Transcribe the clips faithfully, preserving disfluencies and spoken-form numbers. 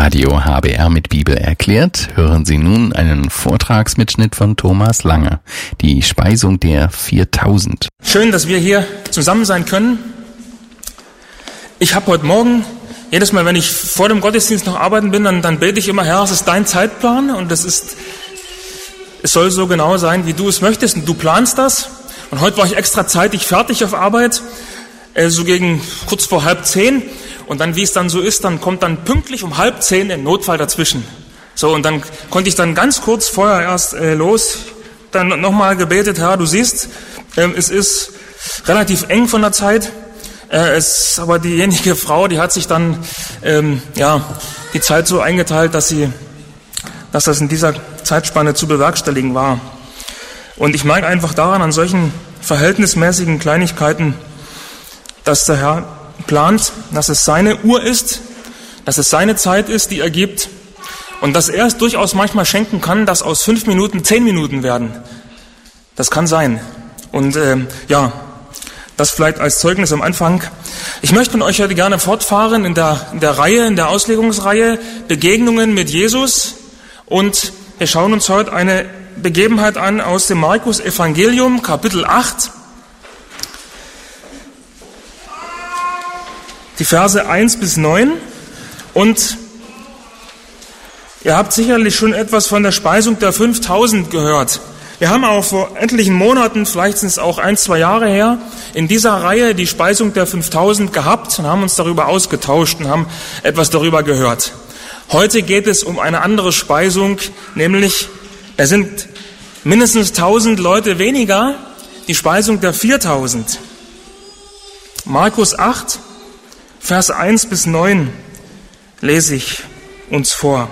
Radio H B R mit Bibel erklärt, hören Sie nun einen Vortragsmitschnitt von Thomas Lange, die Speisung der viertausend. Schön, dass wir hier zusammen sein können. Ich habe heute Morgen, jedes Mal, wenn ich vor dem Gottesdienst noch arbeiten bin, dann, dann bete ich immer, Herr, es ist dein Zeitplan und das ist, es soll so genau sein, wie du es möchtest und du planst das. Und heute war ich extra zeitig fertig auf Arbeit, äh, so gegen kurz vor halb zehn. Und dann, wie es dann so ist, dann kommt dann pünktlich um halb zehn ein Notfall dazwischen. So, und dann konnte ich dann ganz kurz vorher erst äh, los, dann nochmal gebetet, Herr, du siehst, äh, es ist relativ eng von der Zeit. Äh, es, aber diejenige Frau, die hat sich dann, ähm, ja, die Zeit so eingeteilt, dass sie, dass das in dieser Zeitspanne zu bewerkstelligen war. Und ich merke einfach daran, an solchen verhältnismäßigen Kleinigkeiten, dass der Herr plant, dass es seine Uhr ist, dass es seine Zeit ist, die er gibt und dass er es durchaus manchmal schenken kann, dass aus fünf Minuten zehn Minuten werden. Das kann sein. Und äh, ja, das vielleicht als Zeugnis am Anfang. Ich möchte mit euch heute gerne fortfahren in der, in der Reihe, in der Auslegungsreihe Begegnungen mit Jesus und wir schauen uns heute eine Begebenheit an aus dem Markus-Evangelium, Kapitel acht. Die Verse eins bis neun und ihr habt sicherlich schon etwas von der Speisung der fünftausend gehört. Wir haben auch vor etlichen Monaten, vielleicht sind es auch ein, zwei Jahre her, in dieser Reihe die Speisung der fünftausend gehabt und haben uns darüber ausgetauscht und haben etwas darüber gehört. Heute geht es um eine andere Speisung, nämlich es sind mindestens tausend Leute weniger, die Speisung der viertausend. Markus acht, Vers eins bis neun lese ich uns vor.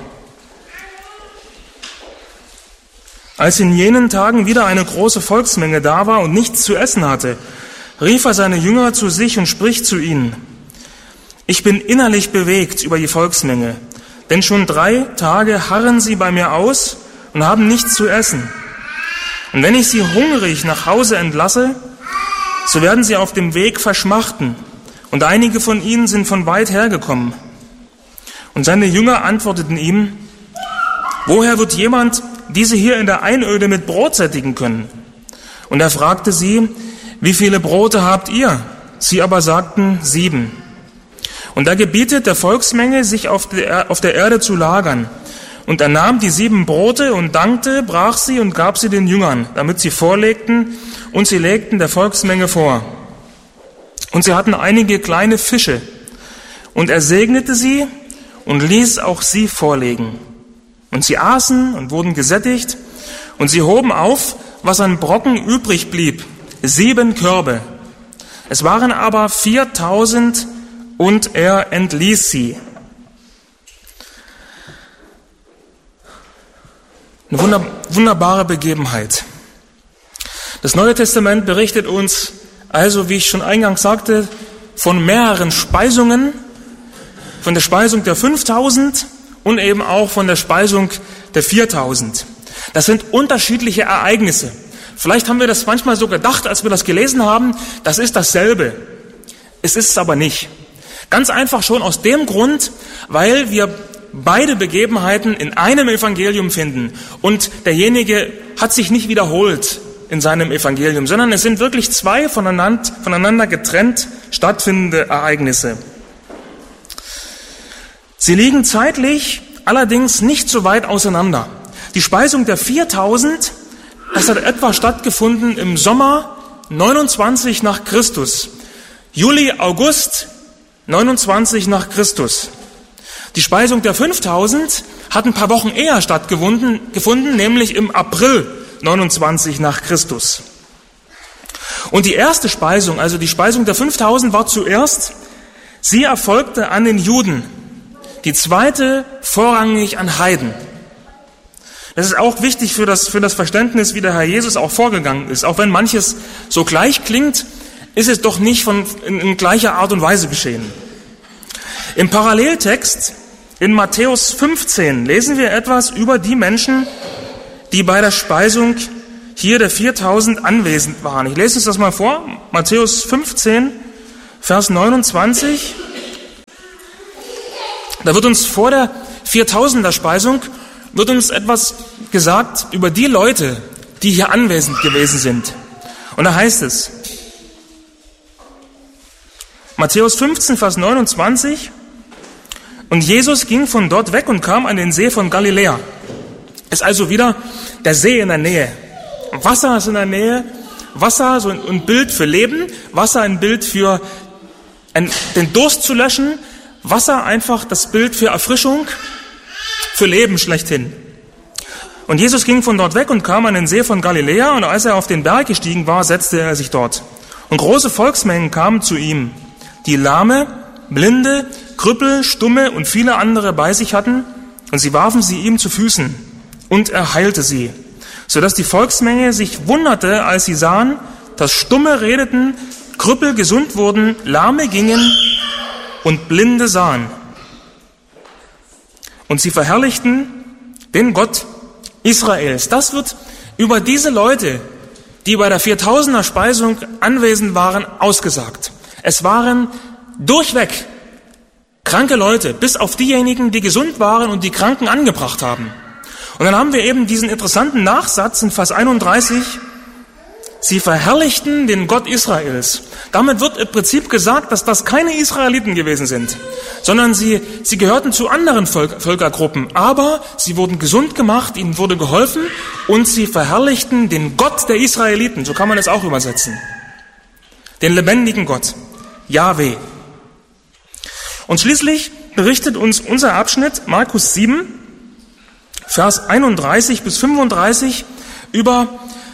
Als in jenen Tagen wieder eine große Volksmenge da war und nichts zu essen hatte, rief er seine Jünger zu sich und spricht zu ihnen: Ich bin innerlich bewegt über die Volksmenge, denn schon drei Tage harren sie bei mir aus und haben nichts zu essen. Und wenn ich sie hungrig nach Hause entlasse, so werden sie auf dem Weg verschmachten. Und einige von ihnen sind von weit hergekommen. Und seine Jünger antworteten ihm: Woher wird jemand diese hier in der Einöde mit Brot sättigen können? Und er fragte sie: Wie viele Brote habt ihr? Sie aber sagten: Sieben. Und er gebietet der Volksmenge, sich auf der, auf der Erde zu lagern. Und er nahm die sieben Brote und dankte, brach sie und gab sie den Jüngern, damit sie vorlegten, und sie legten der Volksmenge vor. Und sie hatten einige kleine Fische. Und er segnete sie und ließ auch sie vorlegen. Und sie aßen und wurden gesättigt. Und sie hoben auf, was an Brocken übrig blieb, sieben Körbe. Es waren aber viertausend und er entließ sie. Eine wunder, wunderbare Begebenheit. Das Neue Testament berichtet uns also, wie ich schon eingangs sagte, von mehreren Speisungen, von der Speisung der fünftausend und eben auch von der Speisung der viertausend. Das sind unterschiedliche Ereignisse. Vielleicht haben wir das manchmal so gedacht, als wir das gelesen haben, das ist dasselbe. Es ist es aber nicht. Ganz einfach schon aus dem Grund, weil wir beide Begebenheiten in einem Evangelium finden und derjenige hat sich nicht wiederholt in seinem Evangelium, sondern es sind wirklich zwei voneinander, voneinander getrennt stattfindende Ereignisse. Sie liegen zeitlich allerdings nicht so weit auseinander. Die Speisung der viertausend, das hat etwa stattgefunden im Sommer neunundzwanzig nach Christus. Juli, August neunundzwanzig nach Christus. Die Speisung der fünftausend hat ein paar Wochen eher stattgefunden, gefunden, nämlich im April neunundzwanzig nach Christus. Und die erste Speisung, also die Speisung der fünftausend, war zuerst, sie erfolgte an den Juden. Die zweite vorrangig an Heiden. Das ist auch wichtig für das, für das Verständnis, wie der Herr Jesus auch vorgegangen ist. Auch wenn manches so gleich klingt, ist es doch nicht von, in, in gleicher Art und Weise geschehen. Im Paralleltext in Matthäus fünfzehn lesen wir etwas über die Menschen, die bei der Speisung hier der viertausend anwesend waren. Ich lese uns das mal vor. Matthäus fünfzehn, Vers neunundzwanzig. Da wird uns vor der Viertausender-Speisung wird uns etwas gesagt über die Leute, die hier anwesend gewesen sind. Und da heißt es, Matthäus fünfzehn, Vers neunundzwanzig, und Jesus ging von dort weg und kam an den See von Galiläa. Ist also wieder der See in der Nähe. Wasser ist in der Nähe. Wasser so ein Bild für Leben. Wasser ein Bild für ein, den Durst zu löschen. Wasser einfach das Bild für Erfrischung, für Leben schlechthin. Und Jesus ging von dort weg und kam an den See von Galiläa. Und als er auf den Berg gestiegen war, setzte er sich dort. Und große Volksmengen kamen zu ihm, die Lahme, Blinde, Krüppel, Stumme und viele andere bei sich hatten. Und sie warfen sie ihm zu Füßen. Und er heilte sie, sodass die Volksmenge sich wunderte, als sie sahen, dass Stumme redeten, Krüppel gesund wurden, Lahme gingen und Blinde sahen. Und sie verherrlichten den Gott Israels. Das wird über diese Leute, die bei der Viertausender-Speisung anwesend waren, ausgesagt. Es waren durchweg kranke Leute, bis auf diejenigen, die gesund waren und die Kranken angebracht haben. Und dann haben wir eben diesen interessanten Nachsatz in Vers einunddreißig. Sie verherrlichten den Gott Israels. Damit wird im Prinzip gesagt, dass das keine Israeliten gewesen sind, sondern sie, sie gehörten zu anderen Völker, Völkergruppen. Aber sie wurden gesund gemacht, ihnen wurde geholfen und sie verherrlichten den Gott der Israeliten. So kann man es auch übersetzen. Den lebendigen Gott, Jahwe. Und schließlich berichtet uns unser Abschnitt, Markus sieben, Vers einunddreißig bis fünfunddreißig, über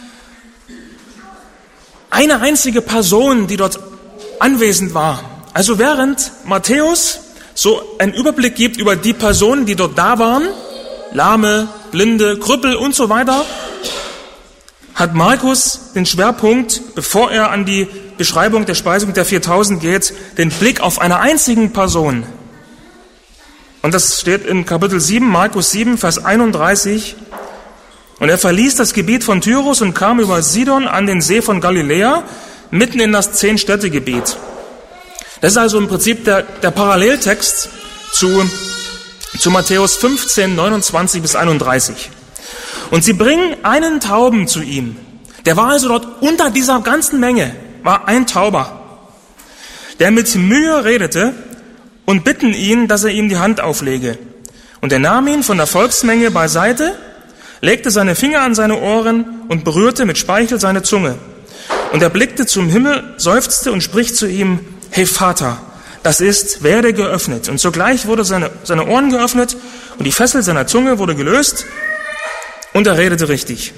eine einzige Person, die dort anwesend war. Also während Matthäus so einen Überblick gibt über die Personen, die dort da waren, Lahme, Blinde, Krüppel und so weiter, hat Markus den Schwerpunkt, bevor er an die Beschreibung der Speisung der viertausend geht, den Blick auf eine einzigen Person. Und das steht in Kapitel sieben, Markus sieben, Vers einunddreißig. Und er verließ das Gebiet von Tyrus und kam über Sidon an den See von Galiläa, mitten in das Zehn-Städte-Gebiet. Das ist also im Prinzip der, der Paralleltext zu, zu Matthäus fünfzehn, neunundzwanzig bis einunddreißig. Und sie bringen einen Tauben zu ihm. Der war also dort unter dieser ganzen Menge, war ein Tauber, der mit Mühe redete und bitten ihn, dass er ihm die Hand auflege. Und er nahm ihn von der Volksmenge beiseite, legte seine Finger an seine Ohren und berührte mit Speichel seine Zunge. Und er blickte zum Himmel, seufzte und spricht zu ihm, hey Vater, das ist, werde geöffnet. Und sogleich wurde seine, seine Ohren geöffnet und die Fessel seiner Zunge wurde gelöst und er redete richtig.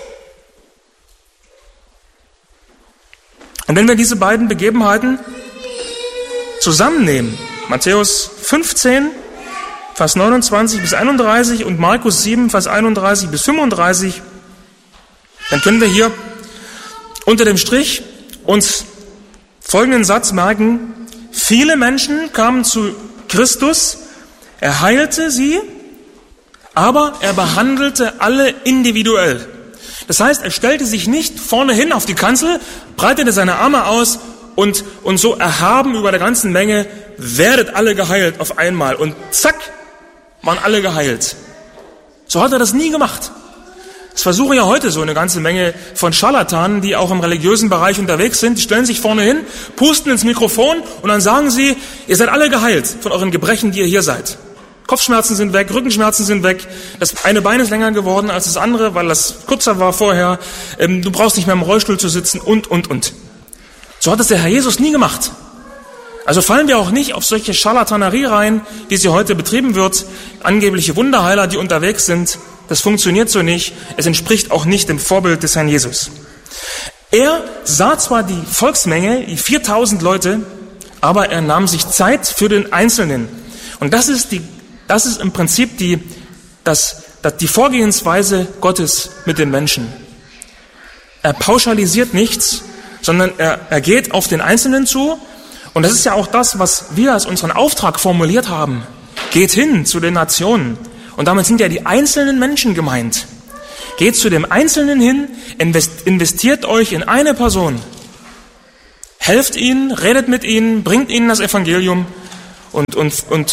Und wenn wir diese beiden Begebenheiten zusammennehmen, Matthäus fünfzehn, Vers neunundzwanzig bis einunddreißig und Markus sieben, Vers einunddreißig bis fünfunddreißig, dann können wir hier unter dem Strich uns folgenden Satz merken. Viele Menschen kamen zu Christus, er heilte sie, aber er behandelte alle individuell. Das heißt, er stellte sich nicht vorne hin auf die Kanzel, breitete seine Arme aus und, und so erhaben über der ganzen Menge, werdet alle geheilt auf einmal. Und zack, waren alle geheilt. So hat er das nie gemacht. Das versuchen ja heute so eine ganze Menge von Scharlatanen, die auch im religiösen Bereich unterwegs sind. Die stellen sich vorne hin, pusten ins Mikrofon und dann sagen sie, ihr seid alle geheilt von euren Gebrechen, die ihr hier seid. Kopfschmerzen sind weg, Rückenschmerzen sind weg, das eine Bein ist länger geworden als das andere, weil das kürzer war vorher, du brauchst nicht mehr im Rollstuhl zu sitzen und, und, und. So hat es der Herr Jesus nie gemacht. Also fallen wir auch nicht auf solche Scharlatanerie rein, wie sie heute betrieben wird, angebliche Wunderheiler, die unterwegs sind. Das funktioniert so nicht, es entspricht auch nicht dem Vorbild des Herrn Jesus. Er sah zwar die Volksmenge, die viertausend Leute, aber er nahm sich Zeit für den Einzelnen. Und das ist die Das ist im Prinzip die, das, das, die Vorgehensweise Gottes mit den Menschen. Er pauschalisiert nichts, sondern er, er geht auf den Einzelnen zu. Und das ist ja auch das, was wir als unseren Auftrag formuliert haben. Geht hin zu den Nationen. Und damit sind ja die einzelnen Menschen gemeint. Geht zu dem Einzelnen hin, investiert euch in eine Person. Helft ihnen, redet mit ihnen, bringt ihnen das Evangelium und, und, und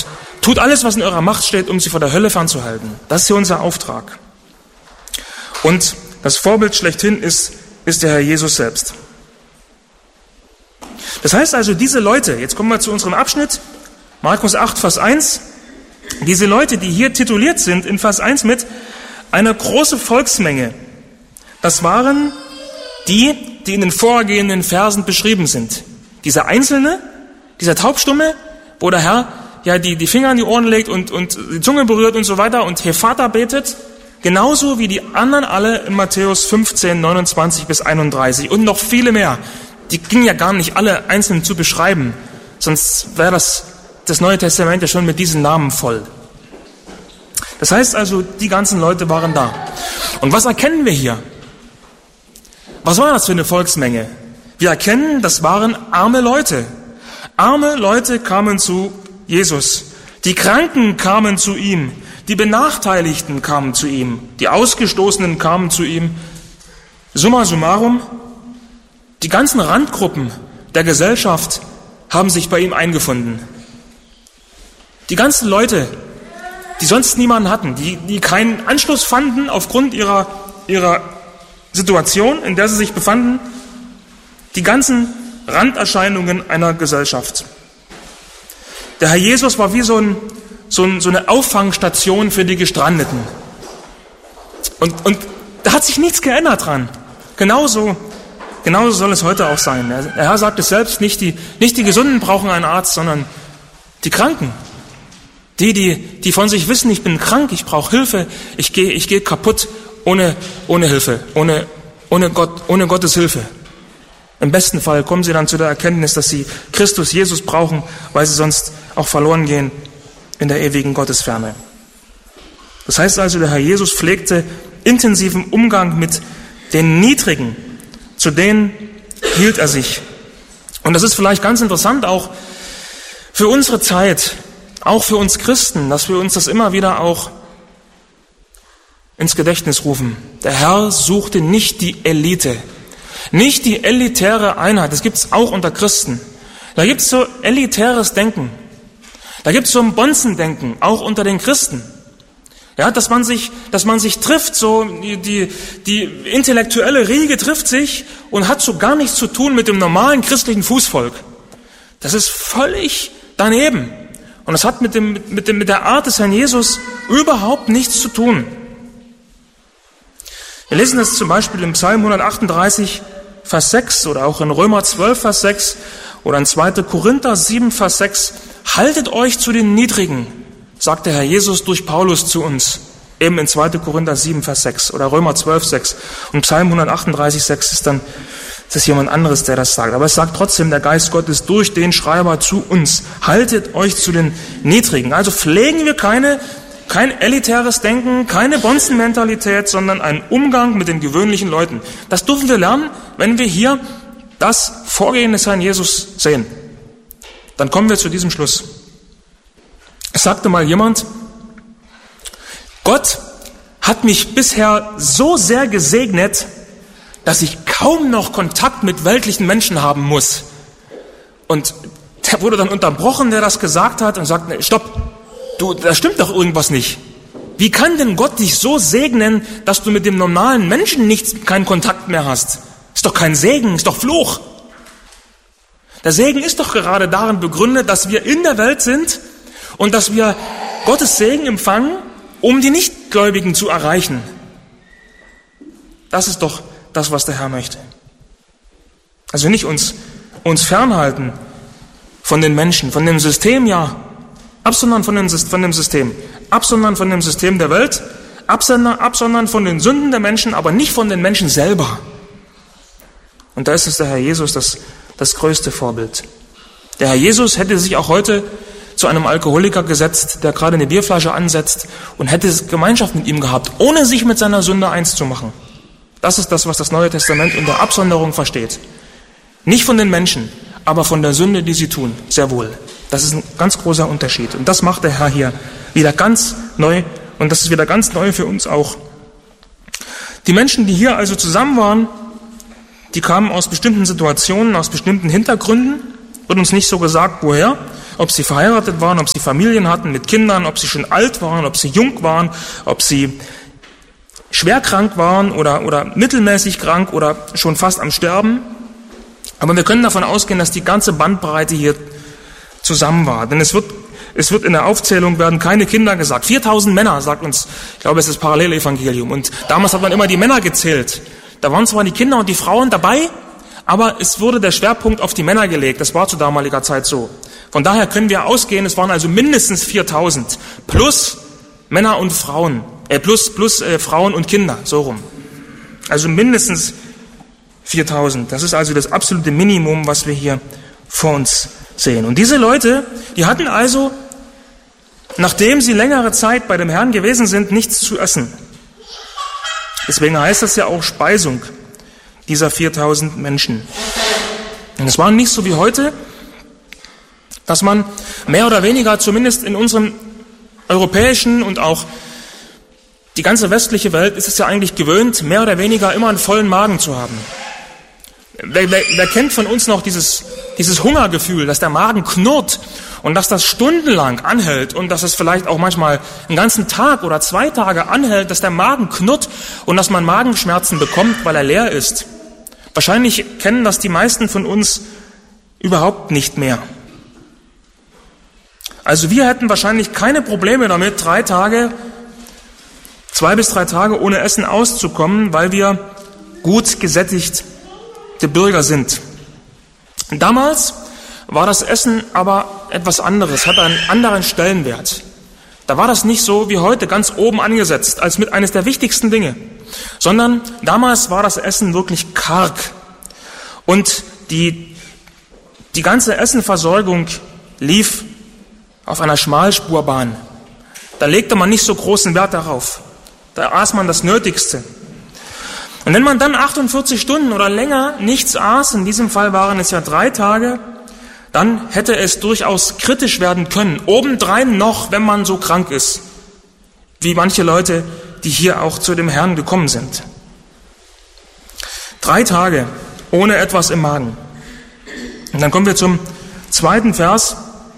Tut alles, was in eurer Macht steht, um sie vor der Hölle fernzuhalten. Das ist hier unser Auftrag. Und das Vorbild schlechthin ist, ist der Herr Jesus selbst. Das heißt also, diese Leute, jetzt kommen wir zu unserem Abschnitt, Markus acht, Vers eins, diese Leute, die hier tituliert sind in Vers eins mit einer großen Volksmenge, das waren die, die in den vorgehenden Versen beschrieben sind. Dieser Einzelne, dieser Taubstumme, wo der Herr ja die, die Finger in die Ohren legt und, und die Zunge berührt und so weiter und Vater betet, genauso wie die anderen alle in Matthäus fünfzehn, neunundzwanzig bis einunddreißig und noch viele mehr. Die gingen ja gar nicht alle einzeln zu beschreiben, sonst wäre das, das Neue Testament ja schon mit diesen Namen voll. Das heißt also, die ganzen Leute waren da. Und was erkennen wir hier? Was war das für eine Volksmenge? Wir erkennen, das waren arme Leute. Arme Leute kamen zu Jesus. Die Kranken kamen zu ihm. Die Benachteiligten kamen zu ihm. Die Ausgestoßenen kamen zu ihm. Summa summarum, die ganzen Randgruppen der Gesellschaft haben sich bei ihm eingefunden. Die ganzen Leute, die sonst niemanden hatten, die, die keinen Anschluss fanden aufgrund ihrer, ihrer Situation, in der sie sich befanden, die ganzen Randerscheinungen einer Gesellschaft. Der Herr Jesus war wie so, ein, so, ein, so eine Auffangstation für die Gestrandeten. Und, und da hat sich nichts geändert dran. Genauso, genauso soll es heute auch sein. Der Herr sagt es selbst, nicht die, nicht die Gesunden brauchen einen Arzt, sondern die Kranken. Die, die, die von sich wissen, ich bin krank, ich brauche Hilfe, ich gehe ich gehe kaputt ohne, ohne Hilfe, ohne, ohne, Gott, ohne Gottes Hilfe. Im besten Fall kommen sie dann zu der Erkenntnis, dass sie Christus Jesus brauchen, weil sie sonst auch verloren gehen in der ewigen Gottesferne. Das heißt also, der Herr Jesus pflegte intensiven Umgang mit den Niedrigen, zu denen hielt er sich. Und das ist vielleicht ganz interessant auch für unsere Zeit, auch für uns Christen, dass wir uns das immer wieder auch ins Gedächtnis rufen. Der Herr suchte nicht die Elite, nicht die elitäre Einheit. Das gibt es auch unter Christen. Da gibt es so elitäres Denken. Da gibt es so ein Bonzendenken, auch unter den Christen. Ja, dass man sich, dass man sich trifft, so die, die, die intellektuelle Riege trifft sich und hat so gar nichts zu tun mit dem normalen christlichen Fußvolk. Das ist völlig daneben. Und das hat mit dem, mit dem, mit der Art des Herrn Jesus überhaupt nichts zu tun. Wir lesen das zum Beispiel im Psalm hundertachtunddreißig, Vers sechs oder auch in Römer zwölf, Vers sechs oder in zweiter Korinther sieben, Vers sechs. Haltet euch zu den Niedrigen, sagt der Herr Jesus durch Paulus zu uns. Eben in zweiter Korinther sieben, Vers sechs oder Römer zwölf, Vers sechs. Und Psalm hundertachtunddreißig, Vers sechs ist dann, das ist jemand anderes, der das sagt. Aber es sagt trotzdem der Geist Gottes durch den Schreiber zu uns. Haltet euch zu den Niedrigen. Also pflegen wir keine Kein elitäres Denken, keine Bonzenmentalität, sondern einen Umgang mit den gewöhnlichen Leuten. Das dürfen wir lernen, wenn wir hier das Vorgehen des Herrn Jesus sehen. Dann kommen wir zu diesem Schluss. Es sagte mal jemand, Gott hat mich bisher so sehr gesegnet, dass ich kaum noch Kontakt mit weltlichen Menschen haben muss. Und der wurde dann unterbrochen, der das gesagt hat, und sagt, stopp, du, da stimmt doch irgendwas nicht. Wie kann denn Gott dich so segnen, dass du mit dem normalen Menschen nichts, keinen Kontakt mehr hast? Ist doch kein Segen, ist doch Fluch. Der Segen ist doch gerade darin begründet, dass wir in der Welt sind und dass wir Gottes Segen empfangen, um die Nichtgläubigen zu erreichen. Das ist doch das, was der Herr möchte. Also nicht uns, uns fernhalten von den Menschen, von dem System, ja, absondern von dem, von dem System, absondern von dem System der Welt, absondern, absondern von den Sünden der Menschen, aber nicht von den Menschen selber. Und da ist es der Herr Jesus das, das größte Vorbild. Der Herr Jesus hätte sich auch heute zu einem Alkoholiker gesetzt, der gerade eine Bierflasche ansetzt, und hätte Gemeinschaft mit ihm gehabt, ohne sich mit seiner Sünde eins zu machen. Das ist das, was das Neue Testament unter Absonderung versteht. Nicht von den Menschen, aber von der Sünde, die sie tun, sehr wohl. Das ist ein ganz großer Unterschied. Und das macht der Herr hier wieder ganz neu. Und das ist wieder ganz neu für uns auch. Die Menschen, die hier also zusammen waren, die kamen aus bestimmten Situationen, aus bestimmten Hintergründen. Wird uns nicht so gesagt, woher. ob sie verheiratet waren, ob sie Familien hatten mit Kindern, ob sie schon alt waren, ob sie jung waren, ob sie schwer krank waren oder, oder mittelmäßig krank oder schon fast am Sterben. Aber wir können davon ausgehen, dass die ganze Bandbreite hier zusammen war. Denn es wird, es wird in der Aufzählung werden keine Kinder gesagt. viertausend Männer, sagt uns, ich glaube, es ist das Parallelevangelium. Und damals hat man immer die Männer gezählt. Da waren zwar die Kinder und die Frauen dabei, aber es wurde der Schwerpunkt auf die Männer gelegt. Das war zu damaliger Zeit so. Von daher können wir ausgehen, es waren also mindestens viertausend. Plus Männer und Frauen. Äh, plus plus äh, Frauen und Kinder, so rum. Also mindestens viertausend. Das ist also das absolute Minimum, was wir hier vor uns sehen. Und diese Leute, die hatten also, nachdem sie längere Zeit bei dem Herrn gewesen sind, nichts zu essen. Deswegen heißt das ja auch Speisung dieser viertausend Menschen. Und es war nicht so wie heute, dass man mehr oder weniger, zumindest in unserem europäischen und auch die ganze westliche Welt ist es ja eigentlich gewöhnt, mehr oder weniger immer einen vollen Magen zu haben. Wer, wer, wer kennt von uns noch dieses, dieses Hungergefühl, dass der Magen knurrt und dass das stundenlang anhält und dass es vielleicht auch manchmal einen ganzen Tag oder zwei Tage anhält, dass der Magen knurrt und dass man Magenschmerzen bekommt, weil er leer ist. Wahrscheinlich kennen das die meisten von uns überhaupt nicht mehr. Also wir hätten wahrscheinlich keine Probleme damit, drei Tage Zwei bis drei Tage ohne Essen auszukommen, weil wir gut gesättigte Bürger sind. Damals war das Essen aber etwas anderes, hatte einen anderen Stellenwert. Da war das nicht so wie heute ganz oben angesetzt, als mit eines der wichtigsten Dinge, sondern damals war das Essen wirklich karg. Und die, die ganze Essenversorgung lief auf einer Schmalspurbahn. Da legte man nicht so großen Wert darauf. Da aß man das Nötigste. Und wenn man dann achtundvierzig Stunden oder länger nichts aß, in diesem Fall waren es ja drei Tage, dann hätte es durchaus kritisch werden können. Obendrein noch, wenn man so krank ist, wie manche Leute, die hier auch zu dem Herrn gekommen sind. Drei Tage ohne etwas im Magen. Und dann kommen wir zum zweiten Vers.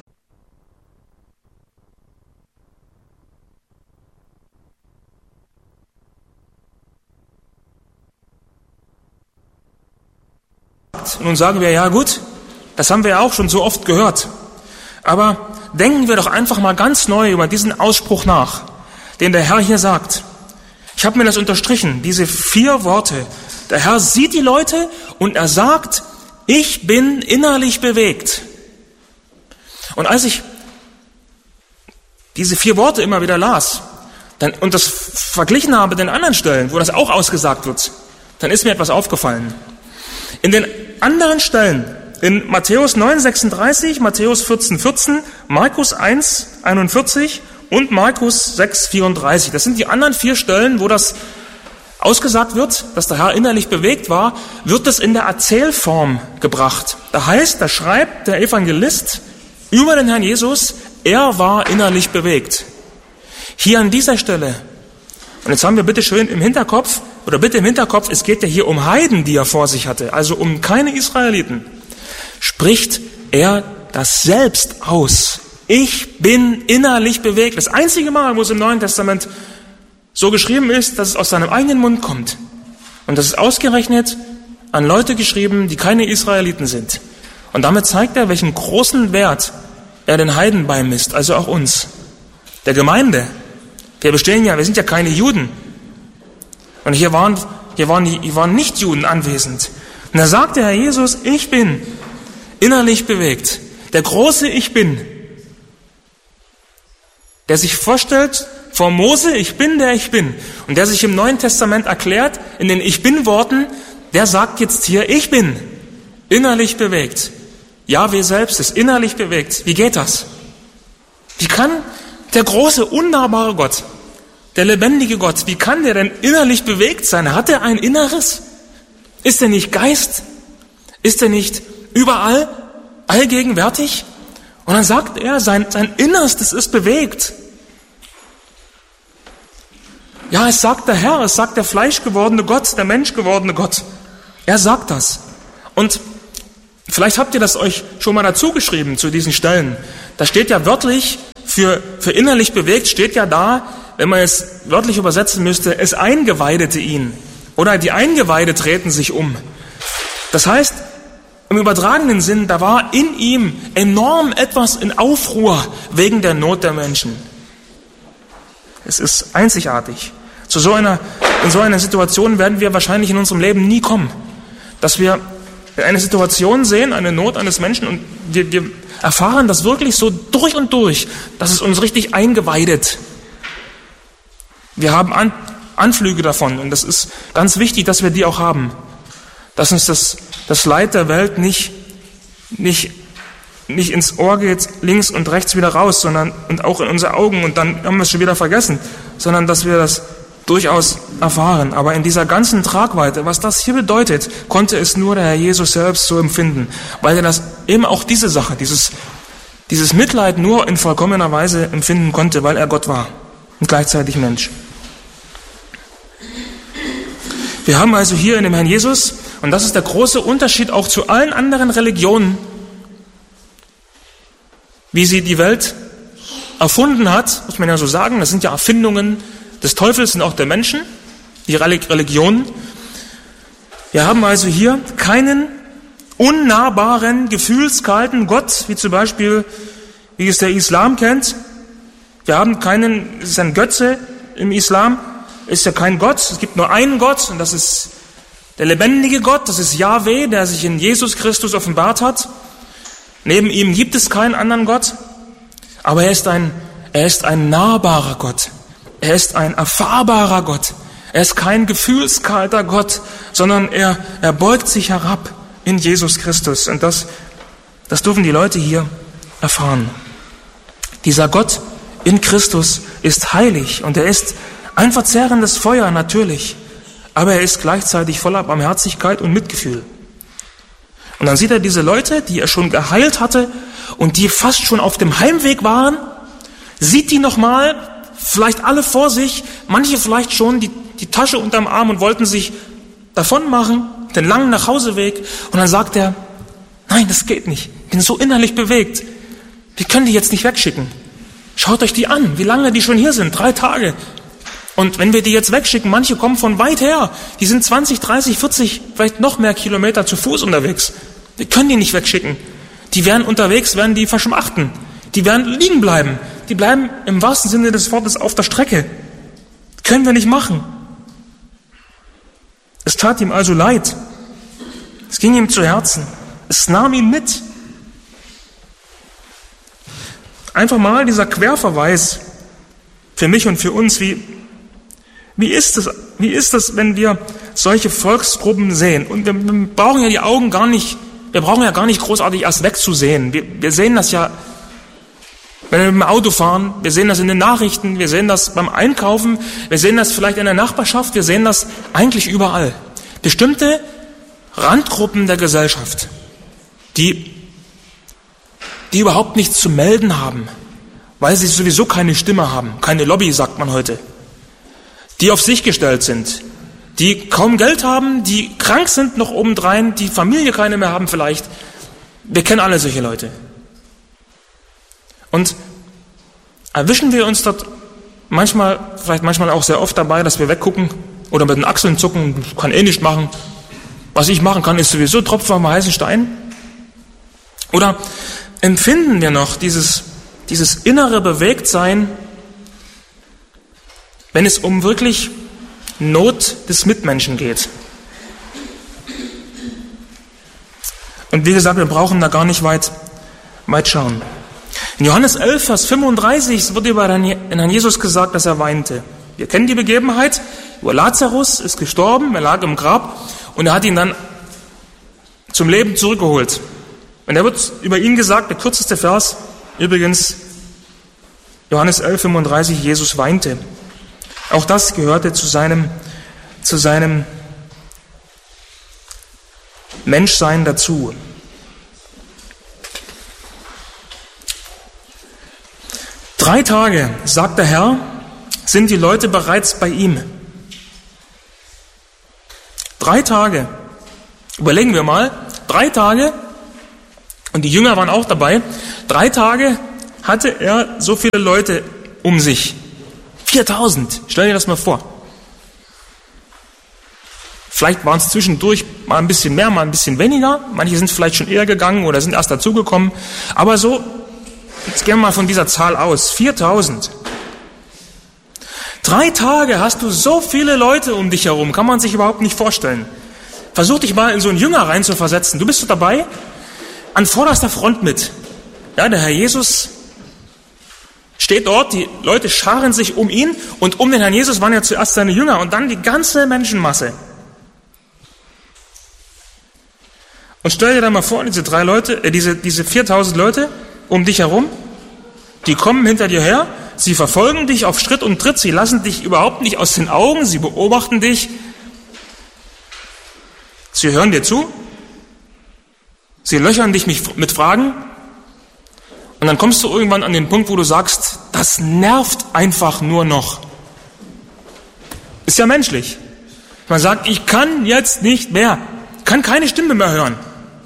Nun sagen wir, ja gut, das haben wir ja auch schon so oft gehört. Aber denken wir doch einfach mal ganz neu über diesen Ausspruch nach, den der Herr hier sagt. Ich habe mir das unterstrichen, diese vier Worte. Der Herr sieht die Leute und er sagt, ich bin innerlich bewegt. Und als ich diese vier Worte immer wieder las dann, und das verglichen habe mit den anderen Stellen, wo das auch ausgesagt wird, dann ist mir etwas aufgefallen. In den anderen Stellen, in Matthäus neun, sechsunddreißig, Matthäus vierzehn, vierzehn, Markus eins, einundvierzig und Markus sechs, vierunddreißig. Das sind die anderen vier Stellen, wo das ausgesagt wird, dass der Herr innerlich bewegt war, wird es in der Erzählform gebracht. Da heißt, da schreibt der Evangelist über den Herrn Jesus, er war innerlich bewegt. Hier an dieser Stelle, und jetzt haben wir bitte schön im Hinterkopf, oder bitte im Hinterkopf, es geht ja hier um Heiden, die er vor sich hatte, also um keine Israeliten, spricht er das selbst aus. Ich bin innerlich bewegt. Das einzige Mal, wo es im Neuen Testament so geschrieben ist, dass es aus seinem eigenen Mund kommt. Und das ist ausgerechnet an Leute geschrieben, die keine Israeliten sind. Und damit zeigt er, welchen großen Wert er den Heiden beimisst, also auch uns. Der Gemeinde. Wir bestehen ja, wir sind ja keine Juden. Und hier waren, hier waren, hier waren Nichtjuden anwesend. Und da sagt der Herr Jesus, ich bin innerlich bewegt. Der große Ich Bin, der sich vorstellt vor Mose, ich bin der ich bin. Und der sich im Neuen Testament erklärt, in den Ich Bin-Worten, der sagt jetzt hier, ich bin innerlich bewegt. Jahwe selbst ist innerlich bewegt. Wie geht das? Wie kann der große, unnahbare Gott, der lebendige Gott, wie kann der denn innerlich bewegt sein? Hat er ein Inneres? Ist er nicht Geist? Ist er nicht überall, allgegenwärtig? Und dann sagt er, sein, sein Innerstes ist bewegt. Ja, es sagt der Herr, es sagt der fleischgewordene Gott, der menschgewordene Gott. Er sagt das. Und Vielleicht habt ihr das euch schon mal dazu geschrieben zu diesen Stellen. Da steht ja wörtlich, für, für innerlich bewegt steht ja da, wenn man es wörtlich übersetzen müsste, es eingeweidete ihn. Oder die Eingeweide treten sich um. Das heißt, im übertragenen Sinn, da war in ihm enorm etwas in Aufruhr wegen der Not der Menschen. Es ist einzigartig. Zu so einer, in so einer Situation werden wir wahrscheinlich in unserem Leben nie kommen. Dass wir eine Situation sehen, eine Not eines Menschen und wir, wir erfahren das wirklich so durch und durch, dass es uns richtig eingeweidet. Wir haben An, Anflüge davon und das ist ganz wichtig, dass wir die auch haben. Dass uns das, das Leid der Welt nicht, nicht, nicht ins Ohr geht, links und rechts wieder raus, sondern und auch in unsere Augen und dann haben wir es schon wieder vergessen, sondern dass wir das durchaus erfahren. Aber in dieser ganzen Tragweite, was das hier bedeutet, konnte es nur der Herr Jesus selbst so empfinden, weil er das eben auch diese Sache, dieses, dieses Mitleid nur in vollkommener Weise empfinden konnte, weil er Gott war und gleichzeitig Mensch. Wir haben also hier in dem Herrn Jesus, und das ist der große Unterschied auch zu allen anderen Religionen, wie sie die Welt erfunden hat, muss man ja so sagen, das sind ja Erfindungen des Teufels und auch der Menschen, die Religionen. Wir haben also hier keinen unnahbaren, gefühlskalten Gott, wie zum Beispiel, wie es der Islam kennt. Wir haben keinen, es ist ein Götze im Islam, ist ja kein Gott, es gibt nur einen Gott und das ist der lebendige Gott, das ist Jahwe, der sich in Jesus Christus offenbart hat. Neben ihm gibt es keinen anderen Gott, aber er ist ein, er ist ein nahbarer Gott. Er ist ein erfahrbarer Gott. Er ist kein gefühlskalter Gott, sondern er, er beugt sich herab in Jesus Christus. Und das, das dürfen die Leute hier erfahren. Dieser Gott in Christus ist heilig und er ist ein verzehrendes Feuer natürlich, aber er ist gleichzeitig voller Barmherzigkeit und Mitgefühl. Und dann sieht er diese Leute, die er schon geheilt hatte und die fast schon auf dem Heimweg waren, sieht die nochmal, vielleicht alle vor sich, manche vielleicht schon die, die Tasche unterm Arm und wollten sich davon machen, den langen Nachhauseweg. Und dann sagt er, nein, das geht nicht. Ich bin so innerlich bewegt. Wir können die jetzt nicht wegschicken. Schaut euch die an, wie lange die schon hier sind. Drei Tage. Und wenn wir die jetzt wegschicken, manche kommen von weit her. Die sind zwanzig, dreißig, vierzig, vielleicht noch mehr Kilometer zu Fuß unterwegs. Wir können die nicht wegschicken. Die werden unterwegs, werden die verschmachten. Die werden liegen bleiben. Die bleiben im wahrsten Sinne des Wortes auf der Strecke. Können wir nicht machen. Es tat ihm also leid. Es ging ihm zu Herzen. Es nahm ihn mit. Einfach mal dieser Querverweis für mich und für uns. Wie, wie ist es, wie ist es, wenn wir solche Volksgruppen sehen? Und wir, wir brauchen ja die Augen gar nicht, wir brauchen ja gar nicht großartig erst wegzusehen. Wir, wir sehen das ja, wenn wir mit dem Auto fahren, wir sehen das in den Nachrichten, wir sehen das beim Einkaufen, wir sehen das vielleicht in der Nachbarschaft, wir sehen das eigentlich überall. Bestimmte Randgruppen der Gesellschaft, die, die überhaupt nichts zu melden haben, weil sie sowieso keine Stimme haben, keine Lobby, sagt man heute, die auf sich gestellt sind, die kaum Geld haben, die krank sind noch obendrein, die Familie keine mehr haben vielleicht. Wir kennen alle solche Leute. Und erwischen wir uns dort manchmal, vielleicht manchmal auch sehr oft dabei, dass wir weggucken oder mit den Achseln zucken, kann eh nicht machen. Was ich machen kann, ist sowieso Tropfen auf dem heißen Stein. Oder empfinden wir noch dieses, dieses innere Bewegtsein, wenn es um wirklich Not des Mitmenschen geht? Und wie gesagt, wir brauchen da gar nicht weit, weit schauen. In Johannes elf, Vers fünfunddreißig wird über den Herrn Jesus gesagt, dass er weinte. Wir kennen die Begebenheit. Über Lazarus ist gestorben, er lag im Grab und er hat ihn dann zum Leben zurückgeholt. Und da wird über ihn gesagt, der kürzeste Vers, übrigens Johannes elf, fünfunddreißig, Jesus weinte. Auch das gehörte zu seinem, zu seinem Menschsein dazu. Drei Tage, sagt der Herr, sind die Leute bereits bei ihm. Drei Tage. Überlegen wir mal, drei Tage Und die Jünger waren auch dabei. Drei Tage hatte er so viele Leute um sich. viertausend. Stell dir das mal vor. Vielleicht waren es zwischendurch mal ein bisschen mehr, mal ein bisschen weniger. Manche sind vielleicht schon eher gegangen oder sind erst dazugekommen. Aber so, jetzt gehen wir mal von dieser Zahl aus. viertausend. Drei Tage hast du so viele Leute um dich herum. Kann man sich überhaupt nicht vorstellen. Versuch dich mal in so einen Jünger reinzuversetzen. Du bist so dabei, an vorderster Front mit. Ja, der Herr Jesus steht dort, die Leute scharen sich um ihn und um den Herrn Jesus waren ja zuerst seine Jünger und dann die ganze Menschenmasse. Und stell dir da mal vor, diese drei Leute, äh, diese, diese viertausend Leute um dich herum, die kommen hinter dir her, sie verfolgen dich auf Schritt und Tritt, sie lassen dich überhaupt nicht aus den Augen, sie beobachten dich, sie hören dir zu, sie löchern dich mit Fragen und dann kommst du irgendwann an den Punkt, wo du sagst, das nervt einfach nur noch. Ist ja menschlich. Man sagt, ich kann jetzt nicht mehr, kann keine Stimme mehr hören.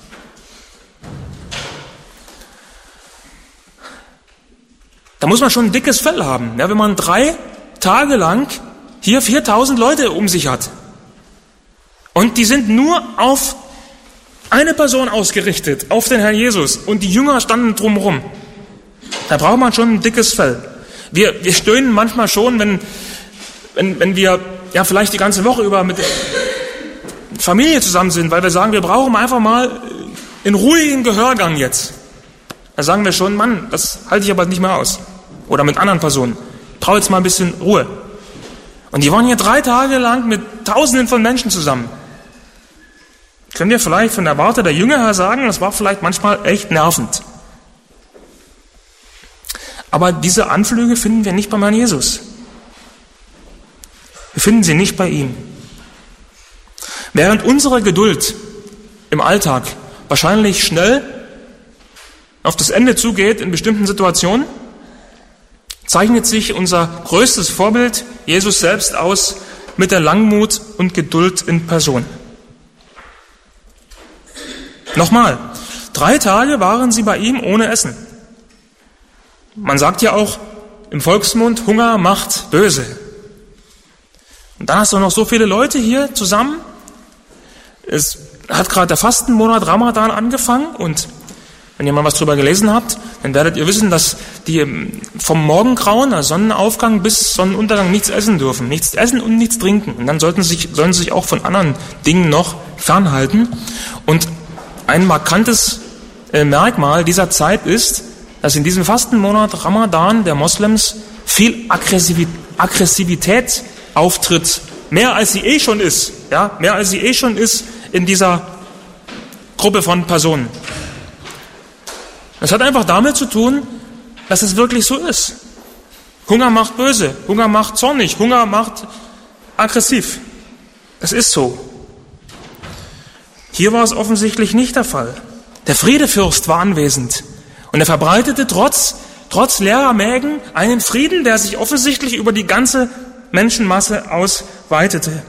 Da muss man schon ein dickes Fell haben, ja, wenn man drei Tage lang hier viertausend Leute um sich hat. Und die sind nur auf eine Person ausgerichtet, auf den Herrn Jesus. Und die Jünger standen drumherum. Da braucht man schon ein dickes Fell. Wir, wir stöhnen manchmal schon, wenn, wenn, wenn wir ja vielleicht die ganze Woche über mit der Familie zusammen sind, weil wir sagen, wir brauchen einfach mal einen ruhigen Gehörgang jetzt. Da sagen wir schon, Mann, das halte ich aber nicht mehr aus. Oder mit anderen Personen. Ich brauche jetzt mal ein bisschen Ruhe. Und die waren hier drei Tage lang mit Tausenden von Menschen zusammen. Können wir vielleicht von der Warte der Jünger her sagen, das war vielleicht manchmal echt nervend. Aber diese Anflüge finden wir nicht beim Herrn Jesus. Wir finden sie nicht bei ihm. Während unsere Geduld im Alltag wahrscheinlich schnell auf das Ende zugeht in bestimmten Situationen, zeichnet sich unser größtes Vorbild, Jesus selbst, aus mit der Langmut und Geduld in Person. Nochmal, drei Tage waren sie bei ihm ohne Essen. Man sagt ja auch im Volksmund, Hunger macht böse. Und dann hast du noch so viele Leute hier zusammen. Es hat gerade der Fastenmonat Ramadan angefangen und wenn ihr mal was drüber gelesen habt, dann werdet ihr wissen, dass die vom Morgengrauen, also Sonnenaufgang bis Sonnenuntergang nichts essen dürfen. Nichts essen und nichts trinken. Und dann sollten sie sich, sollen sie sich auch von anderen Dingen noch fernhalten. Und ein markantes äh, Merkmal dieser Zeit ist, dass in diesem Fastenmonat Ramadan der Moslems viel Aggressivität auftritt. Mehr als sie eh schon ist. Ja, mehr als sie eh schon ist in dieser Gruppe von Personen. Das hat einfach damit zu tun, dass es wirklich so ist. Hunger macht böse, Hunger macht zornig, Hunger macht aggressiv. Das ist so. Hier war es offensichtlich nicht der Fall. Der Friedefürst war anwesend und er verbreitete trotz, trotz leerer Mägen einen Frieden, der sich offensichtlich über die ganze Menschenmasse ausweitete.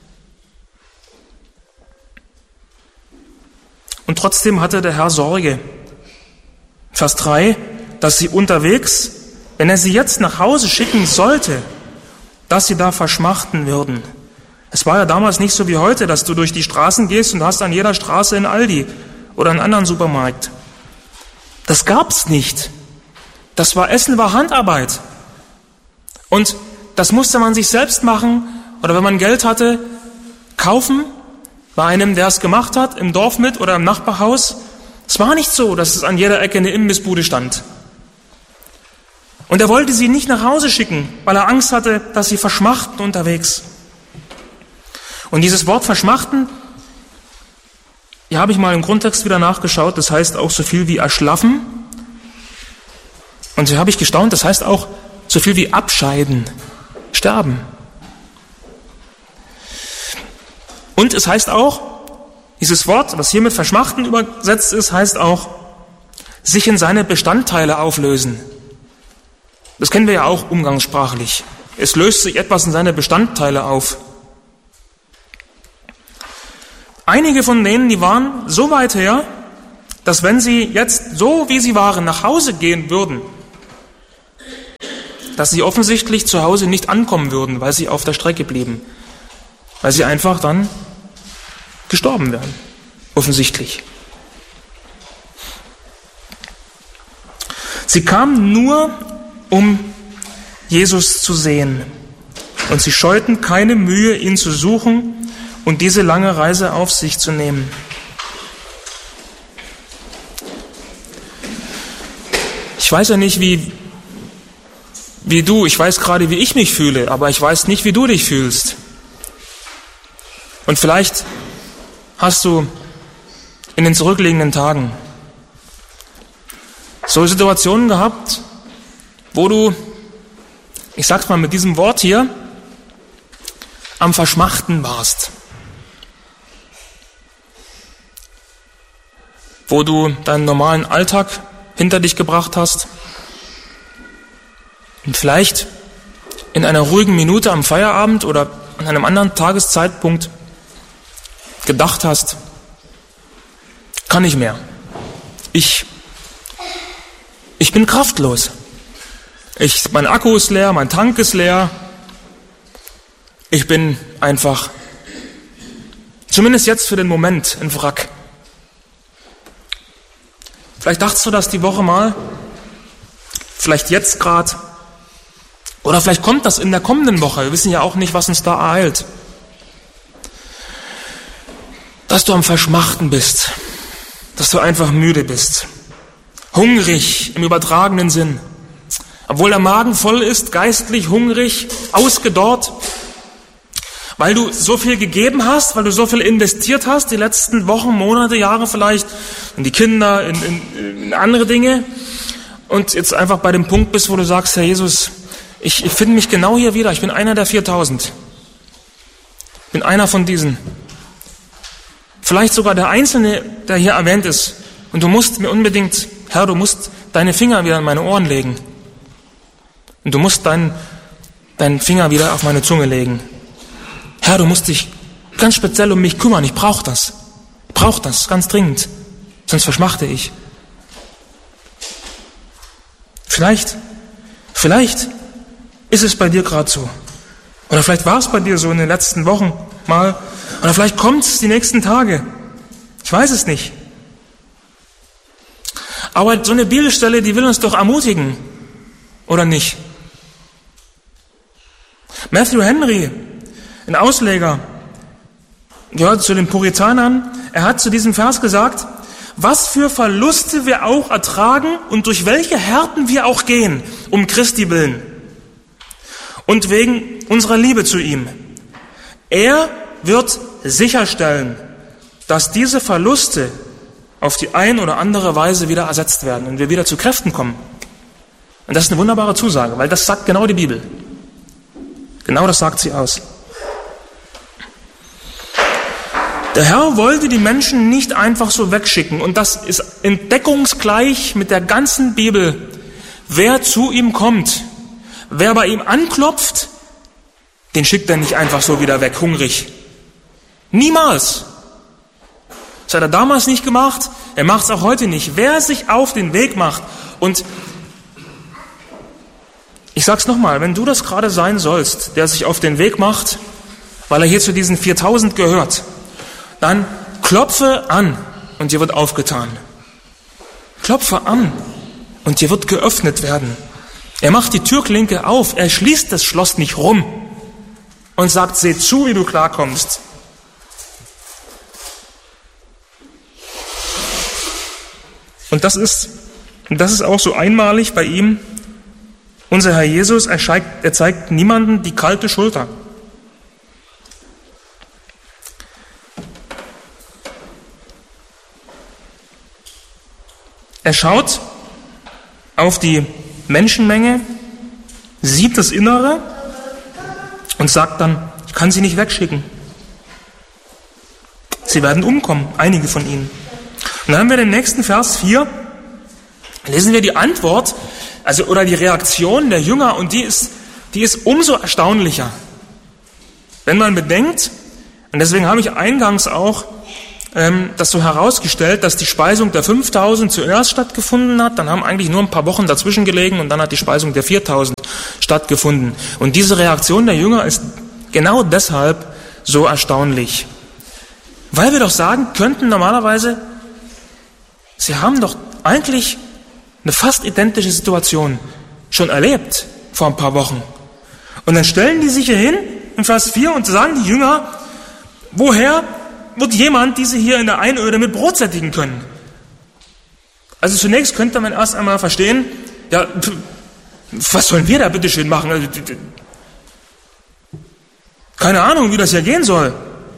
Und trotzdem hatte der Herr Sorge. Vers drei, dass sie unterwegs, wenn er sie jetzt nach Hause schicken sollte, dass sie da verschmachten würden. Es war ja damals nicht so wie heute, dass du durch die Straßen gehst und hast an jeder Straße einen Aldi oder einen anderen Supermarkt. Das gab's nicht. Das war Essen, war Handarbeit. Und das musste man sich selbst machen oder wenn man Geld hatte, kaufen bei einem, der es gemacht hat, im Dorf mit oder im Nachbarhaus. Es war nicht so, dass es an jeder Ecke eine Imbissbude stand. Und er wollte sie nicht nach Hause schicken, weil er Angst hatte, dass sie verschmachten unterwegs. Und dieses Wort verschmachten, hier habe ich mal im Grundtext wieder nachgeschaut, das heißt auch so viel wie erschlaffen. Und hier habe ich gestaunt, das heißt auch so viel wie abscheiden, sterben. Und es heißt auch, dieses Wort, was hier mit verschmachten übersetzt ist, heißt auch, sich in seine Bestandteile auflösen. Das kennen wir ja auch umgangssprachlich. Es löst sich etwas in seine Bestandteile auf. Einige von denen, die waren so weit her, dass wenn sie jetzt so, wie sie waren, nach Hause gehen würden, dass sie offensichtlich zu Hause nicht ankommen würden, weil sie auf der Strecke blieben, weil sie einfach dann gestorben wären, offensichtlich. Sie kamen nur, um Jesus zu sehen, und sie scheuten keine Mühe, ihn zu suchen und diese lange Reise auf sich zu nehmen. Ich weiß ja nicht, wie, wie du, ich weiß gerade, wie ich mich fühle, aber ich weiß nicht, wie du dich fühlst. Und vielleicht hast du in den zurückliegenden Tagen so Situationen gehabt, wo du, ich sag's mal mit diesem Wort hier, am Verschmachten warst. Wo du deinen normalen Alltag hinter dich gebracht hast und vielleicht in einer ruhigen Minute am Feierabend oder an einem anderen Tageszeitpunkt gedacht hast, kann nicht mehr. Ich, ich bin kraftlos. Ich, mein Akku ist leer, mein Tank ist leer. Ich bin einfach, zumindest jetzt für den Moment, ein Wrack. Vielleicht dachtest du das die Woche mal, vielleicht jetzt gerade, oder vielleicht kommt das in der kommenden Woche. Wir wissen ja auch nicht, was uns da ereilt. Dass du am Verschmachten bist, dass du einfach müde bist, hungrig im übertragenen Sinn. Obwohl der Magen voll ist, geistlich hungrig, ausgedorrt, weil du so viel gegeben hast, weil du so viel investiert hast, die letzten Wochen, Monate, Jahre vielleicht, in die Kinder, in, in, in andere Dinge, und jetzt einfach bei dem Punkt bist, wo du sagst, Herr Jesus, ich, ich finde mich genau hier wieder, ich bin einer der viertausend, ich bin einer von diesen, vielleicht sogar der Einzelne, der hier erwähnt ist, und du musst mir unbedingt, Herr, du musst deine Finger wieder an meine Ohren legen, und du musst deinen, deinen Finger wieder auf meine Zunge legen. Herr, du musst dich ganz speziell um mich kümmern. Ich brauche das. Ich brauche das ganz dringend. Sonst verschmachte ich. Vielleicht, vielleicht ist es bei dir gerade so. Oder vielleicht war es bei dir so in den letzten Wochen mal. Oder vielleicht kommt es die nächsten Tage. Ich weiß es nicht. Aber so eine Bibelstelle, die will uns doch ermutigen. Oder nicht? Matthew Henry, ein Ausleger, gehört zu den Puritanern, er hat zu diesem Vers gesagt, was für Verluste wir auch ertragen und durch welche Härten wir auch gehen, um Christi willen und wegen unserer Liebe zu ihm. Er wird sicherstellen, dass diese Verluste auf die ein oder andere Weise wieder ersetzt werden und wir wieder zu Kräften kommen. Und das ist eine wunderbare Zusage, weil das sagt genau die Bibel. Genau das sagt sie aus. Der Herr wollte die Menschen nicht einfach so wegschicken. Und das ist entdeckungsgleich mit der ganzen Bibel. Wer zu ihm kommt, wer bei ihm anklopft, den schickt er nicht einfach so wieder weg, hungrig. Niemals. Das hat er damals nicht gemacht, er macht es auch heute nicht. Wer sich auf den Weg macht, und ich sag's nochmal, wenn du das gerade sein sollst, der sich auf den Weg macht, weil er hier zu diesen viertausend gehört, dann klopfe an und dir wird aufgetan. Klopfe an und dir wird geöffnet werden. Er macht die Türklinke auf, er schließt das Schloss nicht rum und sagt, seh zu, wie du klarkommst. Und das ist, und das ist auch so einmalig bei ihm. Unser Herr Jesus, er zeigt, er zeigt niemanden die kalte Schulter. Er schaut auf die Menschenmenge, sieht das Innere und sagt dann, ich kann sie nicht wegschicken. Sie werden umkommen, einige von ihnen. Und dann haben wir den nächsten Vers vier, lesen wir die Antwort, also oder die Reaktion der Jünger, und die ist, die ist umso erstaunlicher. Wenn man bedenkt, und deswegen habe ich eingangs auch ähm, das so herausgestellt, dass die Speisung der fünftausend zuerst stattgefunden hat, dann haben eigentlich nur ein paar Wochen dazwischen gelegen und dann hat die Speisung der viertausend stattgefunden. Und diese Reaktion der Jünger ist genau deshalb so erstaunlich. Weil wir doch sagen könnten normalerweise, sie haben doch eigentlich eine fast identische Situation schon erlebt vor ein paar Wochen. Und dann stellen die sich hier hin in Vers vier und sagen die Jünger, woher wird jemand diese hier in der Einöde mit Brot sättigen können? Also zunächst könnte man erst einmal verstehen, ja, was sollen wir da bitte schön machen? Also, keine Ahnung, wie das hier gehen soll.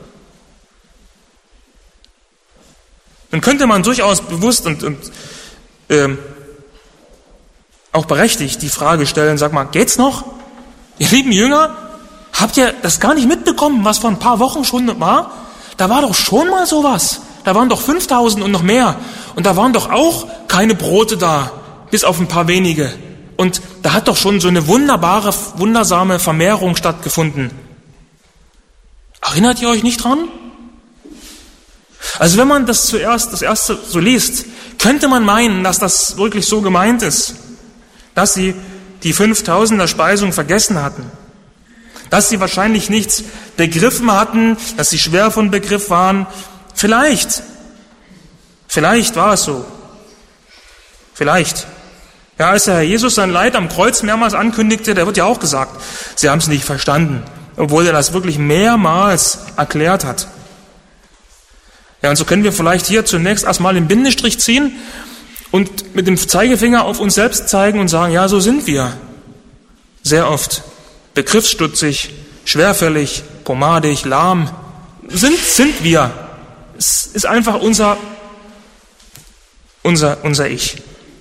Dann könnte man durchaus bewusst und, und ähm, auch berechtigt die Frage stellen, sag mal, geht's noch? Ihr lieben Jünger, habt ihr das gar nicht mitbekommen, was vor ein paar Wochen schon war? Da war doch schon mal sowas. Da waren doch fünftausend und noch mehr. Und da waren doch auch keine Brote da, bis auf ein paar wenige. Und da hat doch schon so eine wunderbare, wundersame Vermehrung stattgefunden. Erinnert ihr euch nicht dran? Also wenn man das zuerst, das erste so liest, könnte man meinen, dass das wirklich so gemeint ist. Dass sie die fünftausender Speisung vergessen hatten. Dass sie wahrscheinlich nichts begriffen hatten, dass sie schwer von Begriff waren. Vielleicht. Vielleicht war es so. Vielleicht. Ja, als der Herr Jesus sein Leid am Kreuz mehrmals ankündigte, der wird ja auch gesagt, sie haben es nicht verstanden, obwohl er das wirklich mehrmals erklärt hat. Ja, und so können wir vielleicht hier zunächst erstmal den Bindestrich ziehen und mit dem Zeigefinger auf uns selbst zeigen und sagen, ja, so sind wir. Sehr oft. Begriffsstutzig, schwerfällig, pomadig, lahm. Sind, sind wir. Es ist einfach unser, unser, unser Ich.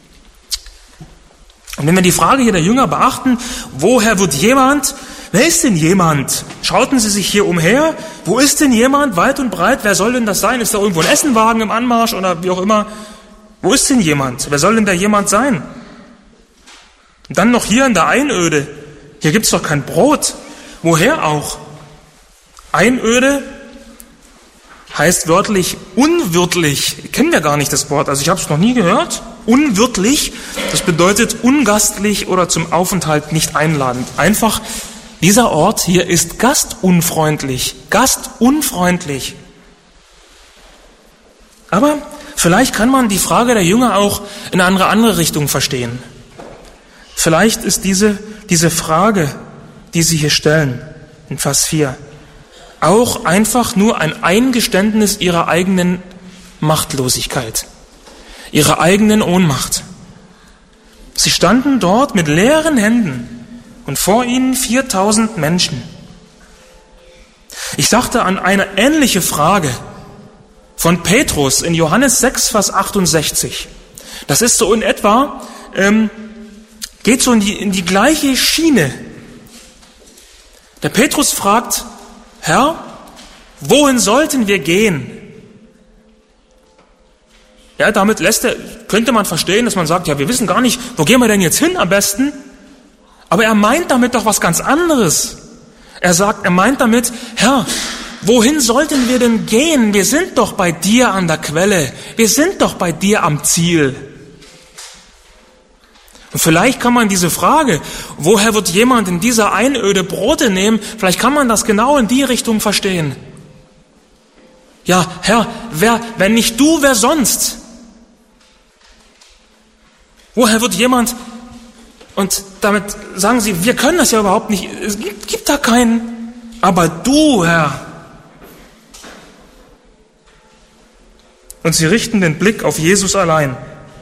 Und wenn wir die Frage hier der Jünger beachten, woher wird jemand, wer ist denn jemand? Schauten sie sich hier umher, wo ist denn jemand, weit und breit, wer soll denn das sein? Ist da irgendwo ein Essenwagen im Anmarsch oder wie auch immer? Wo ist denn jemand? Wer soll denn der jemand sein? Und dann noch hier in der Einöde, hier gibt's doch kein Brot. Woher auch? Einöde heißt wörtlich unwirtlich. Kennen wir gar nicht das Wort, also ich habe es noch nie gehört. Unwirtlich, das bedeutet ungastlich oder zum Aufenthalt nicht einladend. Einfach, dieser Ort hier ist gastunfreundlich. Gastunfreundlich. Aber vielleicht kann man die Frage der Jünger auch in eine andere Richtung verstehen. Vielleicht ist diese, diese Frage, die sie hier stellen, in Vers vier, auch einfach nur ein Eingeständnis ihrer eigenen Machtlosigkeit, ihrer eigenen Ohnmacht. Sie standen dort mit leeren Händen und vor ihnen viertausend Menschen. Ich dachte an eine ähnliche Frage von Petrus in Johannes sechs, Vers achtundsechzig. Das ist so in etwa, ähm, geht so in die, in die gleiche Schiene. Der Petrus fragt, Herr, wohin sollten wir gehen? Ja, damit lässt er, könnte man verstehen, dass man sagt, ja, wir wissen gar nicht, wo gehen wir denn jetzt hin am besten? Aber er meint damit doch was ganz anderes. Er sagt, er meint damit, Herr, wohin sollten wir denn gehen? Wir sind doch bei dir an der Quelle. Wir sind doch bei dir am Ziel. Und vielleicht kann man diese Frage, woher wird jemand in dieser Einöde Brote nehmen, vielleicht kann man das genau in die Richtung verstehen. Ja, Herr, wer, wenn nicht du, wer sonst? Woher wird jemand, und damit sagen sie, wir können das ja überhaupt nicht, es gibt, gibt da keinen, aber du, Herr. Und sie richten den Blick auf Jesus allein.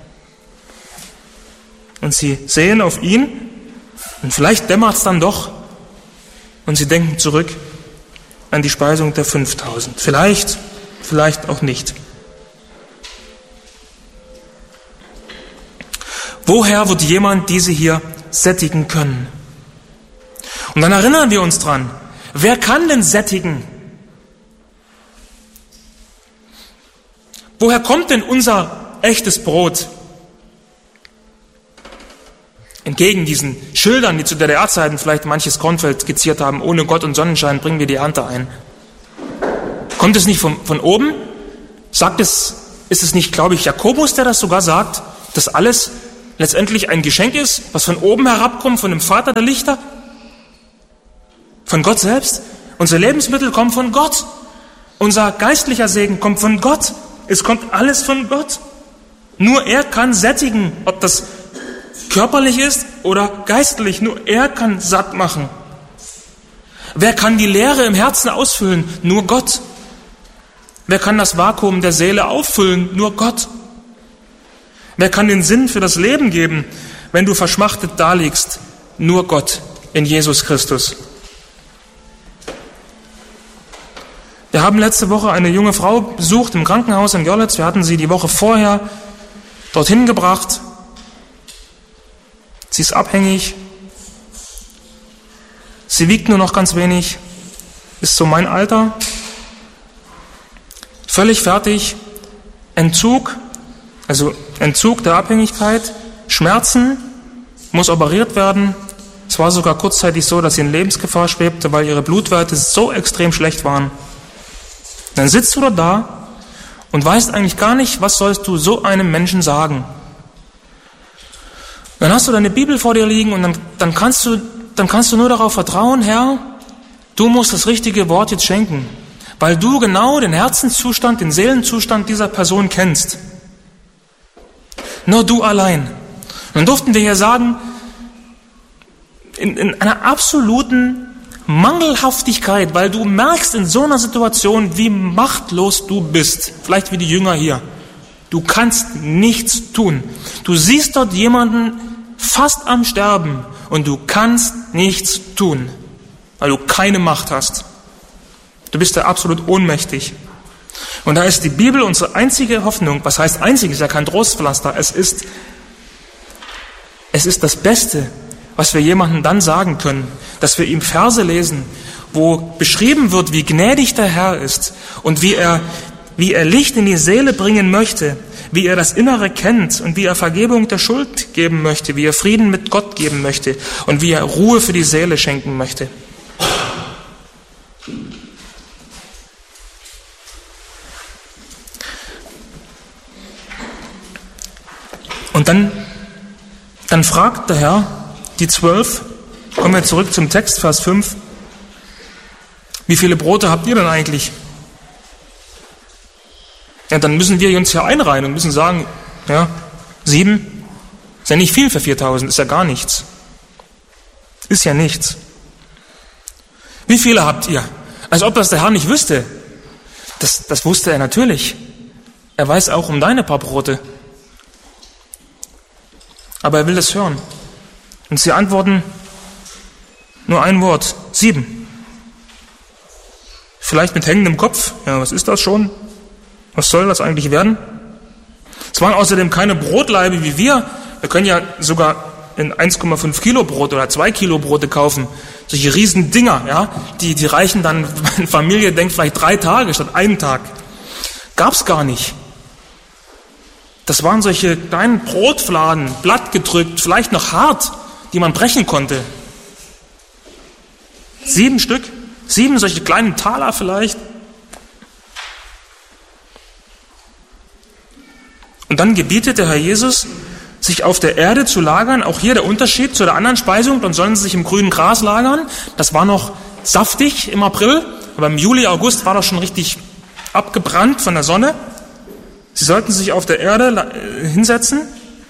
Und sie sehen auf ihn, und vielleicht dämmert es dann doch, und sie denken zurück an die Speisung der fünftausend. Vielleicht, vielleicht auch nicht. Woher wird jemand diese hier sättigen können? Und dann erinnern wir uns dran, wer kann denn sättigen? Woher kommt denn unser echtes Brot? Entgegen diesen Schildern, die zu D D R-Zeiten vielleicht manches Kornfeld skizziert haben, ohne Gott und Sonnenschein bringen wir die Ernte ein. Kommt es nicht von, von oben? sagt es, ist es nicht, glaube ich, Jakobus, der das sogar sagt, dass alles letztendlich ein Geschenk ist, was von oben herabkommt, von dem Vater der Lichter, von Gott selbst. Unsere Lebensmittel kommen von Gott. Unser geistlicher Segen kommt von Gott. Es kommt alles von Gott. Nur er kann sättigen, ob das körperlich ist oder geistlich. Nur er kann satt machen. Wer kann die Leere im Herzen ausfüllen? Nur Gott. Wer kann das Vakuum der Seele auffüllen? Nur Gott. Wer kann den Sinn für das Leben geben, wenn du verschmachtet daliegst? Nur Gott in Jesus Christus. Wir haben letzte Woche eine junge Frau besucht im Krankenhaus in Görlitz. Wir hatten sie die Woche vorher dorthin gebracht. Sie ist abhängig. Sie wiegt nur noch ganz wenig. Ist so mein Alter. Völlig fertig. Entzug, also Entzug der Abhängigkeit. Schmerzen, muss operiert werden. Es war sogar kurzzeitig so, dass sie in Lebensgefahr schwebte, weil ihre Blutwerte so extrem schlecht waren. Dann sitzt du da da und weißt eigentlich gar nicht, was sollst du so einem Menschen sagen. Dann hast du deine Bibel vor dir liegen und dann, dann, kannst du, dann kannst du nur darauf vertrauen, Herr, du musst das richtige Wort jetzt schenken, weil du genau den Herzenszustand, den Seelenzustand dieser Person kennst. Nur du allein. Und dann durften wir hier sagen, in, in einer absoluten Mangelhaftigkeit, weil du merkst in so einer Situation, wie machtlos du bist. Vielleicht wie die Jünger hier. Du kannst nichts tun. Du siehst dort jemanden fast am Sterben und du kannst nichts tun, weil du keine Macht hast. Du bist da absolut ohnmächtig. Und da ist die Bibel unsere einzige Hoffnung. Was heißt einzig? Ist ja kein Trostpflaster. Es ist, es ist das Beste, was wir jemandem dann sagen können, dass wir ihm Verse lesen, wo beschrieben wird, wie gnädig der Herr ist und wie er, wie er Licht in die Seele bringen möchte, wie er das Innere kennt und wie er Vergebung der Schuld geben möchte, wie er Frieden mit Gott geben möchte und wie er Ruhe für die Seele schenken möchte. Und dann, dann fragt der Herr die Zwölf, kommen wir zurück zum Text, Vers fünf. Wie viele Brote habt ihr denn eigentlich? Ja, dann müssen wir uns hier einreihen und müssen sagen, ja, sieben, ist ja nicht viel für viertausend, ist ja gar nichts. Ist ja nichts. Wie viele habt ihr? Als ob das der Herr nicht wüsste. Das, das wusste er natürlich. Er weiß auch um deine paar Brote. Aber er will das hören. Und sie antworten nur ein Wort, sieben. Vielleicht mit hängendem Kopf. Ja, was ist das schon? Was soll das eigentlich werden? Es waren außerdem keine Brotlaibe wie wir. Wir können ja sogar in eins Komma fünf Kilo Brot oder zwei Kilo Brote kaufen. Solche riesen Dinger, ja, die, die reichen dann, meine Familie denkt vielleicht drei Tage statt einen Tag. Gab's gar nicht. Das waren solche kleinen Brotfladen, blattgedrückt, vielleicht noch hart, die man brechen konnte. Sieben Stück, sieben solche kleinen Taler vielleicht. Und dann gebietet der Herr Jesus, sich auf der Erde zu lagern. Auch hier der Unterschied zu der anderen Speisung. Dann sollen sie sich im grünen Gras lagern. Das war noch saftig im April, aber im Juli, August war das schon richtig abgebrannt von der Sonne. Sie sollten sich auf der Erde hinsetzen.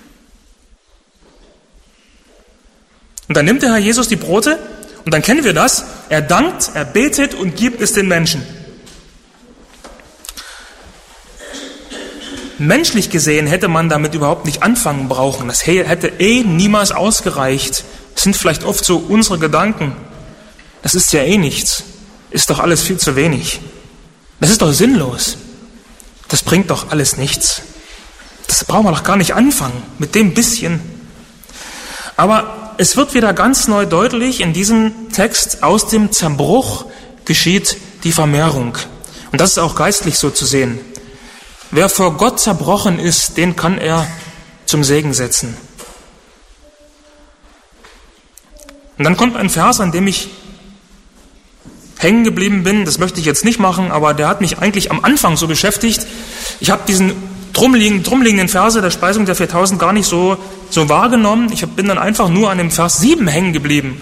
Und dann nimmt der Herr Jesus die Brote und dann kennen wir das. Er dankt, er betet und gibt es den Menschen. Menschlich gesehen hätte man damit überhaupt nicht anfangen brauchen. Das hätte eh niemals ausgereicht. Das sind vielleicht oft so unsere Gedanken. Das ist ja eh nichts. Ist doch alles viel zu wenig. Das ist doch sinnlos. Das bringt doch alles nichts. Das brauchen wir doch gar nicht anfangen mit dem bisschen. Aber es wird wieder ganz neu deutlich in diesem Text, aus dem Zerbruch geschieht die Vermehrung. Und das ist auch geistlich so zu sehen. Wer vor Gott zerbrochen ist, den kann er zum Segen setzen. Und dann kommt ein Vers, an dem ich hängen geblieben bin. Das möchte ich jetzt nicht machen, aber der hat mich eigentlich am Anfang so beschäftigt. Ich habe diesen drumliegenden, drumliegenden Verse der Speisung der viertausend gar nicht so, so wahrgenommen. Ich bin dann einfach nur an dem Vers sieben hängen geblieben.